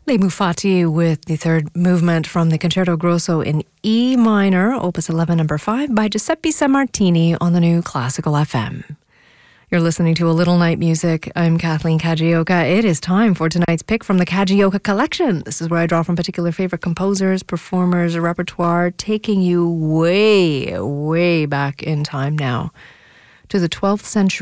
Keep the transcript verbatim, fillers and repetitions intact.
Les Mufati with the third movement from the Concerto Grosso in E minor, Opus eleven, number five, by Giuseppe Sammartini on the New Classical F M. You're listening to A Little Night Music. I'm Kathleen Kajioka. It is time for tonight's pick from the Kajioka Collection. This is where I draw from particular favorite composers, performers, repertoire, taking you way, way back in time now to the twelfth century.